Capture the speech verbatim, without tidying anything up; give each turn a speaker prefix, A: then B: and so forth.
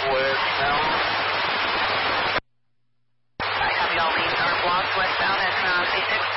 A: westbound.
B: I have y'all lead north lost westbound at uh, C six.